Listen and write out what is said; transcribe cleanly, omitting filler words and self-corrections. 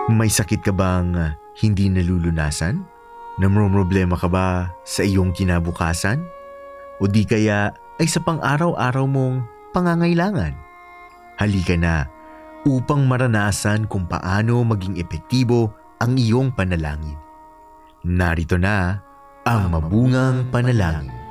May sakit ka bang hindi nalulunasan? Namumroblema ka ba sa iyong kinabukasan? O di kaya ay sa pang-araw-araw mong pangangailangan? Halika na upang maranasan kung paano maging epektibo ang iyong panalangin. Narito na ang mabungang panalangin.